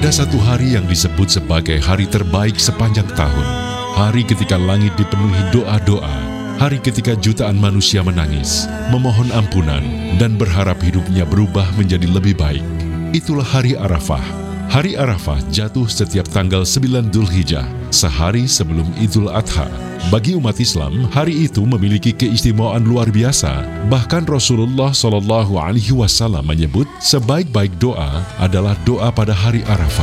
Ada satu hari yang disebut sebagai hari terbaik sepanjang tahun. Hari ketika langit dipenuhi doa-doa. Hari ketika jutaan manusia menangis, memohon ampunan, dan berharap hidupnya berubah menjadi lebih baik. Itulah hari Arafah. Hari Arafah jatuh setiap tanggal 9 Dzulhijjah, sehari sebelum Idul Adha. Bagi umat Islam, hari itu memiliki keistimewaan luar biasa. Bahkan Rasulullah SAW menyebut sebaik-baik doa adalah doa pada hari Arafah.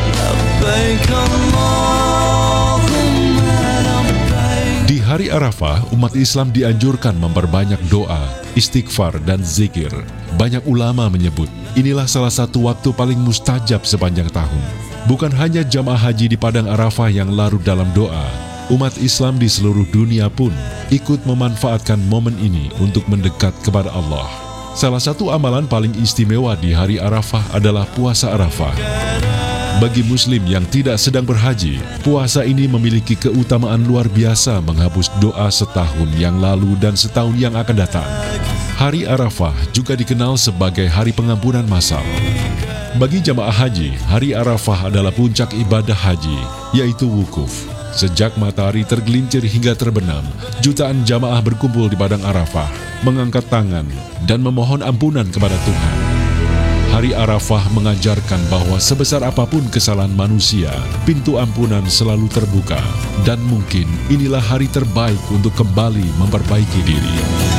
Di hari Arafah, umat Islam dianjurkan memperbanyak doa, istighfar, dan zikir. Banyak ulama menyebut, inilah salah satu waktu paling mustajab sepanjang tahun. Bukan hanya jamaah haji di Padang Arafah yang larut dalam doa, umat Islam di seluruh dunia pun ikut memanfaatkan momen ini untuk mendekat kepada Allah. Salah satu amalan paling istimewa di hari Arafah adalah puasa Arafah. Bagi muslim yang tidak sedang berhaji, puasa ini memiliki keutamaan luar biasa menghapus doa setahun yang lalu dan setahun yang akan datang. Hari Arafah juga dikenal sebagai hari pengampunan massal. Bagi jamaah haji, hari Arafah adalah puncak ibadah haji, yaitu wukuf. Sejak matahari tergelincir hingga terbenam, jutaan jamaah berkumpul di Padang Arafah, mengangkat tangan dan memohon ampunan kepada Tuhan. Hari Arafah mengajarkan bahwa sebesar apapun kesalahan manusia, pintu ampunan selalu terbuka. Dan mungkin inilah hari terbaik untuk kembali memperbaiki diri.